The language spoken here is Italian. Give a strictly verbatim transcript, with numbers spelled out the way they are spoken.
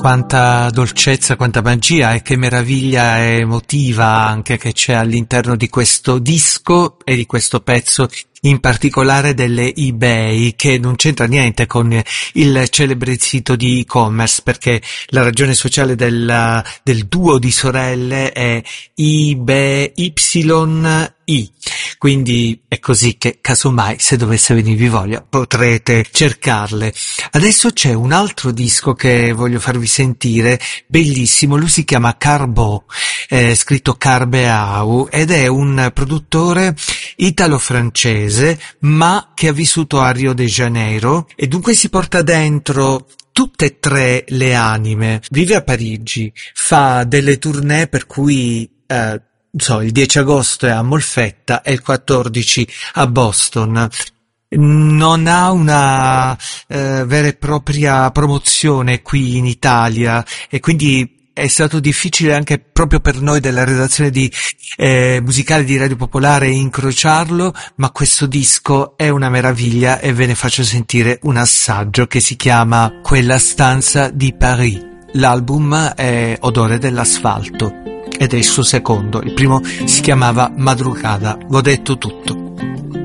quanta dolcezza, quanta magia e che meraviglia emotiva anche che c'è all'interno di questo disco e di questo pezzo, in particolare delle eBay, che non c'entra niente con il celebre sito di e-commerce, perché la ragione sociale del, del duo di sorelle è eBay Y I. Quindi è così che, casomai, se dovesse venirvi voglia, potrete cercarle. Adesso c'è un altro disco che voglio farvi sentire, bellissimo. Lui si chiama Carbo, è scritto Carbeau, ed è un produttore italo-francese, ma che ha vissuto a Rio de Janeiro, e dunque si porta dentro tutte e tre le anime. Vive a Parigi, fa delle tournée per cui eh, so, il dieci agosto è a Molfetta e il quattordici a Boston. Non ha una eh, vera e propria promozione qui in Italia, e quindi è stato difficile anche proprio per noi della redazione di eh, musicale di Radio Popolare incrociarlo, ma questo disco è una meraviglia e ve ne faccio sentire un assaggio che si chiama Quella stanza di Paris. L'album è Odore dell'asfalto ed è il suo secondo. Il primo si chiamava Madrugada. V'ho detto tutto.